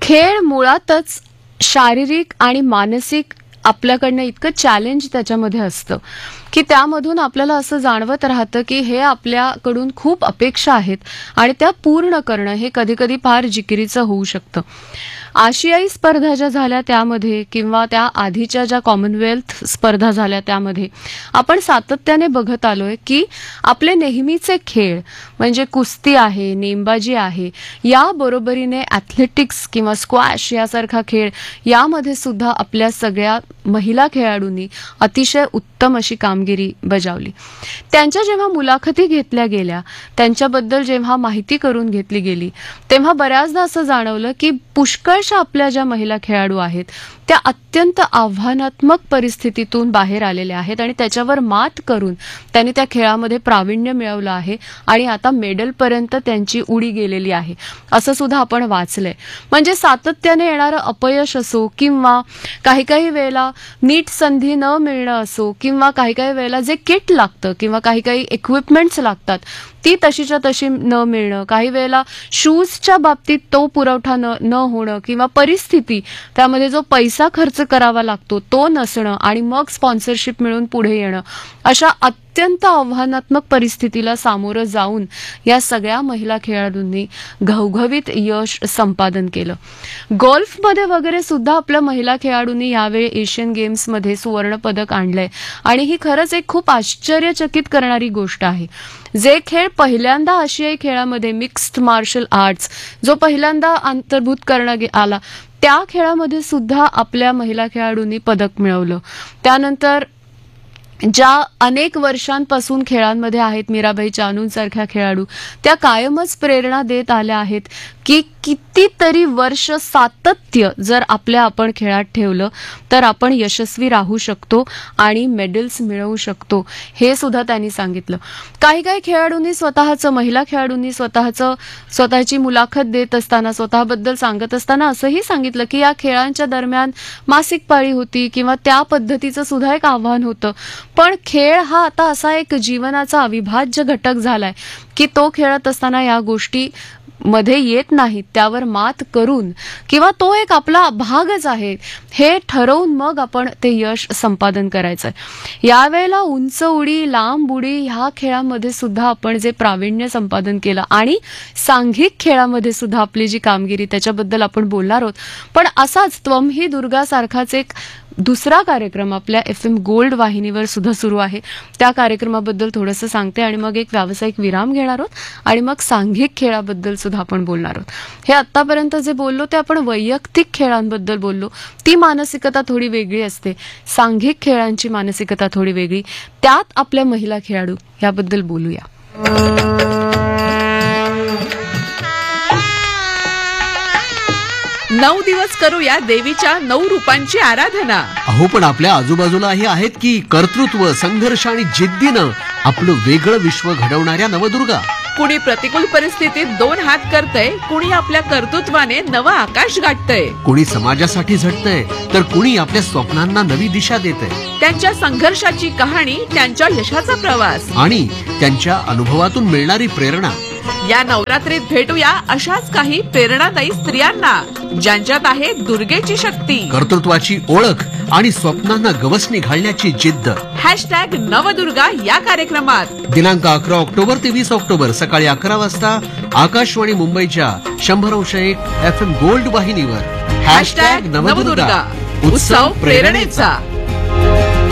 खेळ मुळातच शारीरिक आणि मानसिक आपल्याकडनं इतकं चॅलेंज त्याच्यामध्ये असतं की त्यामधून आपल्याला असं जाणवत राहतं की हे आपल्याकडून खूप अपेक्षा आहेत आणि त्या पूर्ण करणं हे कधी कधी फार जिकिरीचं होऊ शकतं. आशियाई स्पर्धा ज्या झाल्या त्यामध्ये किंवा त्या आधीच्या ज्या कॉमनवेल्थ स्पर्धा झाल्या त्यामध्ये आपण सातत्याने बघत आलोय की आपले नेहमीचे खेळ म्हणजे कुस्ती आहे, नेमबाजी आहे, या बरोबरीने ॲथलेटिक्स किंवा स्क्वॅश यासारखा खेळ यामध्ये सुद्धा आपल्या सगळ्या महिला खेळाडूंनी अतिशय उत्तम अशी कामगिरी बजावली. त्यांच्या जेव्हा मुलाखती घेतल्या गेल्या, त्यांच्याबद्दल जेव्हा माहिती करून घेतली गेली, तेव्हा बऱ्याचदा असं जाणवलं की पुष्कळशा आपल्या ज्या महिला खेळाडू आहेत त्या अत्यंत आव्हानात्मक परिस्थितीतून बाहेर आलेल्या आहेत आणि त्याच्यावर मात करून त्यांनी त्या खेळामध्ये प्रावीण्य मिळवलं आहे आणि आता मेडलपर्यंत त्यांची उडी गेलेली आहे असं सुद्धा आपण वाचलंय. म्हणजे सातत्याने येणारं अपयश असो किंवा काही काही वेळेला नीट संधी न मिळणं असो किंवा काही काही वेळेला जे किट लागतं किंवा काही काही इक्विपमेंट्स लागतात ती तशीच्या तशी न मिळणं, काही वेळेला शूजच्या बाबतीत तो पुरवठा न होणं किंवा परिस्थिती त्यामध्ये जो पैसा खर्च करावा लागतो तो नसणं आणि मग स्पॉन्सरशिप मिळून पुढे येणं, अशा अत्यंत आव्हानात्मक परिस्थितीला सामोरं जाऊन या सगळ्या महिला खेळाडूंनी घवघवीत यश संपादन केलं. गोल्फमध्ये वगैरे सुद्धा आपल्या महिला खेळाडूंनी यावेळी एशियन गेम्समध्ये सुवर्ण पदक आणलंय आणि ही खरंच एक खूप आश्चर्यचकित करणारी गोष्ट आहे. जे खेळ पहिल्यांदा आशियाई खेळामध्ये मिक्स्ड मार्शल आर्ट्स जो पहिल्यांदा अंतर्भूत करण्यात आला त्या खेळामध्ये सुद्धा आपल्या महिला खेळाडूंनी पदक मिळवलं. त्यानंतर ज्या अनेक वर्षांपासून खेळांमध्ये आहेत, मीराबाई चानूंसारख्या खेळाडू त्या कायमच प्रेरणा देत आल्या आहेत की कितीतरी वर्ष सातत्य जर आपण खेळात ठेवलं तर आपण यशस्वी राहू शकतो आणि मेडल्स मिळवू शकतो, हे सुद्धा त्यांनी सांगितलं. काही काही खेळाडूंनी महिला खेळाडूंनी स्वतःची मुलाखत देत असताना, स्वतःबद्दल सांगत असताना असंही सांगितलं की या खेळांच्या दरम्यान मासिक पाळी होती किंवा त्या पद्धतीचं सुद्धा एक आव्हान होतं, पण खेळ हा आता असा एक जीवनाचा अविभाज्य घटक झालाय की तो खेळत असताना या गोष्टी मध्ये येत नाहीत, त्यावर मात करून किंवा तो एक आपला भागच आहे हे ठरवून मग आपण ते यश संपादन करायचंय. यावेळेला उंच उडी, लांब उडी ह्या खेळामध्ये सुद्धा आपण जे प्रावीण्य संपादन केलं आणि सांघिक खेळामध्ये सुद्धा आपली जी कामगिरी त्याच्याबद्दल आपण बोलणार आहोत. पण असाच त्वम ही दुर्गा सारखाच एक दुसरा कार्यक्रम आपल्या FM गोल्ड वाहिनीवर सुद्धा सुरू आहे. त्या कार्यक्रमाबद्दल थोडंसं सांगते आणि मग एक व्यावसायिक विराम घेणार आहोत आणि मग सांघिक खेळाबद्दल सुद्धा आपण बोलणार आहोत. हे आतापर्यंत जे बोललो ते आपण वैयक्तिक खेळांबद्दल बोललो, ती मानसिकता थोडी वेगळी असते. सांघिक खेळांची मानसिकता थोडी वेगळी, त्यात आपल्या महिला खेळाडू याबद्दल बोलूया. 9 दिवस करूया देवीच्या 9 रूपांची आराधना. अहो पण आपल्या आजूबाजूलाही आहेत की कर्तृत्व, संघर्ष आणि जिद्दीनं आपलं वेगळं विश्व घडवणाऱ्या नवदुर्गा. कुणी प्रतिकूल परिस्थितीत 2 हात करतय, कुणी आपल्या कर्तृत्वाने नवं आकाश गाठतय, कुणी समाजासाठी झटतय तर कुणी आपल्या स्वप्नांना नवी दिशा देतय. त्यांच्या संघर्षाची कहाणी, त्यांच्या यशाचा प्रवास आणि त्यांच्या अनुभवातून मिळणारी प्रेरणा. या नवरात्रीत भेटूया अशाच काही प्रेरणादायी स्त्रियांना ज्यांच्यात आहे दुर्गेची शक्ती, कर्तृत्वाची ओळख आणि स्वप्नांना गवसणी घालण्याची जिद्द. #नवदुर्गा या कार्यक्रमात दिनांक 11 ऑक्टोबर ते 20 ऑक्टोबर सकाळी 11 वाजता आकाशवाणी मुंबईच्या 100.1 FM गोल्ड वाहिनीवर. #नवदुर्गा उत्सव प्रेरणेचा.